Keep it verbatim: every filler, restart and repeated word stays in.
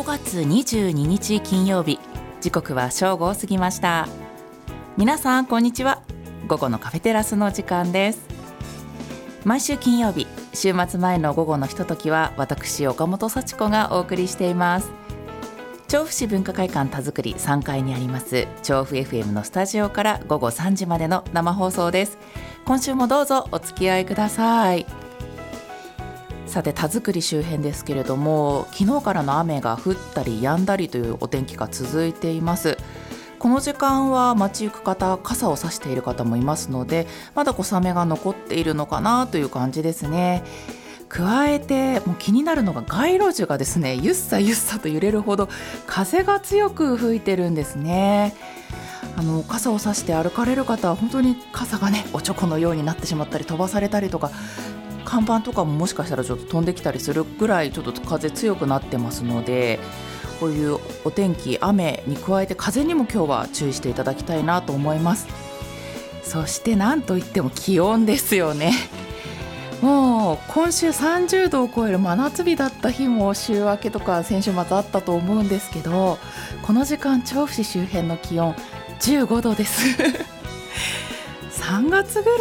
がつにじゅうににち金曜日、時刻は正午を過ぎました。皆さんこんにちは。午後のカフェテラスの時間です。毎週金曜日、週末前の午後のひとときは私岡本幸子がお送りしています。調布市文化会館田作りさんがいにあります調布 エフエム のスタジオから午後さんじまでの生放送です。今週もどうぞお付き合いください。さて、田作り周辺ですけれども、昨日からの雨が降ったり止んだりというお天気が続いています。この時間は街行く方、傘を差している方もいますので、まだ小雨が残っているのかなという感じですね。加えてもう気になるのが街路樹がですね、ゆっさゆっさと揺れるほど風が強く吹いてるんですね。あの傘を差して歩かれる方は本当に傘がねおちょこのようになってしまったり飛ばされたりとか、看板とかももしかしたらちょっと飛んできたりするぐらいちょっと風強くなってますので、こういうお天気、雨に加えて風にも今日は注意していただきたいなと思います。そしてなんといっても気温ですよね。もう今週さんじゅうどを超える真夏日だった日も週明けとか先週末あったと思うんですけど、この時間調布市周辺の気温じゅうごどです。さんがつぐらい